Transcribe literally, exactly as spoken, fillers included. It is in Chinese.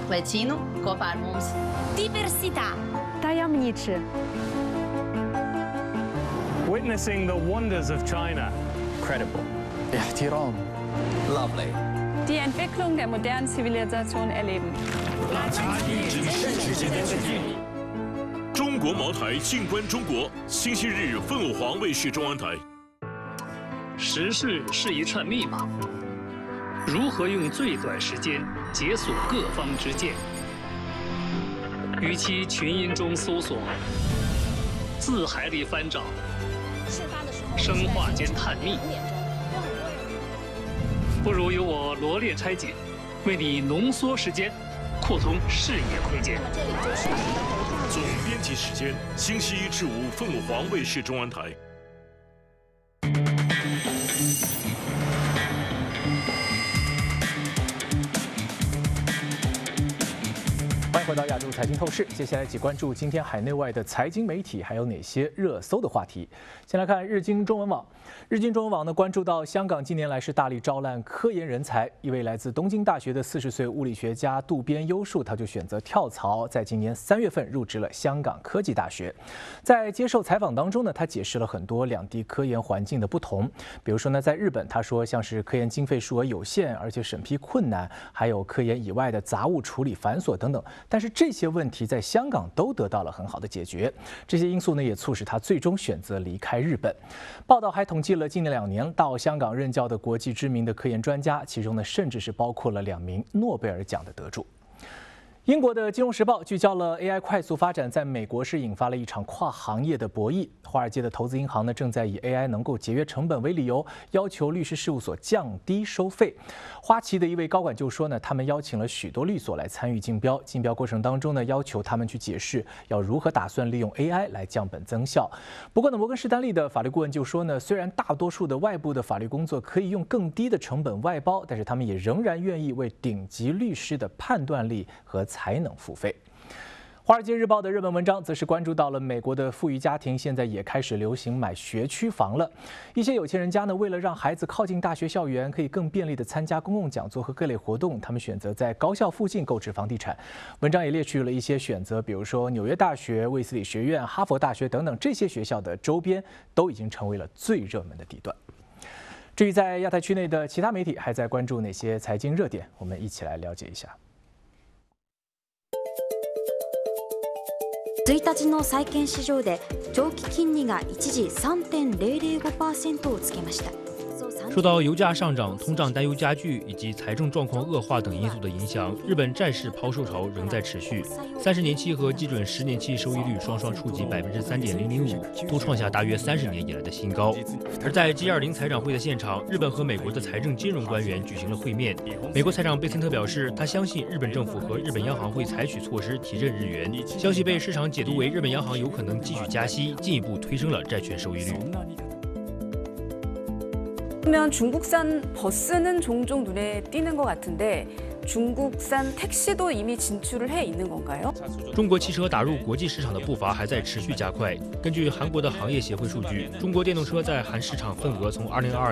Lecinu kopā ar mums. Diversità. Tajemniczy. Witnessing the wonders of China. Credible. احترام. Lovely. Die Entwicklung der modernen Zivilisation erleben. 中国茅台静观中国，星期日凤凰卫视中央台。 时事是一串密码，如何用最短时间解锁各方之见？与其群音中搜索，字海里翻找，生化间探秘，不如由我罗列拆解，为你浓缩时间，扩通视野空间。 总编辑时间：星期一至五，凤凰卫视中央台。 欢迎回到亚洲财经透视，接下来一起关注今天海内外的财经媒体还有哪些热搜的话题。先来看日经中文网，日经中文网呢关注到香港近年来是大力招揽科研人才，一位来自东京大学的四十岁物理学家渡边优树，他就选择跳槽，在今年三月份入职了香港科技大学。在接受采访当中呢，他解释了很多两地科研环境的不同，比如说呢，在日本他说像是科研经费数额有限，而且审批困难，还有科研以外的杂物处理繁琐等等。但是这些问题在香港都得到了很好的解决，这些因素呢也促使他最终选择离开日本。报道还统计了近两年到香港任教的国际知名的科研专家，其中呢甚至是包括了两名诺贝尔奖的得主。英国的《金融时报》聚焦了 A I 快速发展在美国是引发了一场跨行业的博弈。华尔街的投资银行呢，正在以 A I 能够节约成本为理由，要求律师事务所降低收费。花旗的一位高管就说呢，他们邀请了许多律所来参与竞标，竞标过程当中呢，要求他们去解释要如何打算利用 A I 来降本增效。不过呢，摩根士丹利的法律顾问就说呢，虽然大多数的外部的法律工作可以用更低的成本外包，但是他们也仍然愿意为顶级律师的判断力和才能付费。华尔街日报的热门文章则是关注到了美国的富裕家庭现在也开始流行买学区房了。一些有钱人家呢，为了让孩子靠近大学校园，可以更便利地参加公共讲座和各类活动，他们选择在高校附近购置房地产。文章也列举了一些选择，比如说纽约大学、卫斯理学院、哈佛大学等等，这些学校的周边都已经成为了最热门的地段。至于在亚太区内的其他媒体还在关注哪些财经热点，我们一起来了解一下。 いちにちの債券市場で長期金利が一時 さんてんぜろぜろごパーセント をつけました。 受到油价上涨、通胀担忧加剧以及财政状况恶化等因素的影响，日本债市抛售潮仍在持续。三十年期和基准十年期收益率双双触及百分之三点零零五，都创下大约三十年以来的新高。而在 G 二十 财长会的现场，日本和美国的财政金融官员举行了会面。美国财长贝森特表示，他相信日本政府和日本央行会采取措施提振日元。消息被市场解读为日本央行有可能继续加息，进一步推升了债券收益率。 그러면 중국산 버스는 종종 눈에 띄는 것 같은데 중국산 택시도 이미 진출을 해 있는 건가요? 中国汽车打入国际市场的步伐还在持续加快。根据韩国的行业协会数据，中国电动车在韩市场份额从二零二二